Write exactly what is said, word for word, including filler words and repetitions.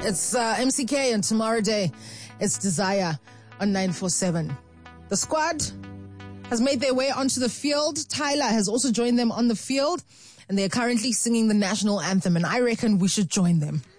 It's uh, M C K, and tomorrow day it's Desire on nine four seven. The squad has made their way onto the field. Tyler has also joined them on the field, and they're currently singing the national anthem, and I reckon we should join them.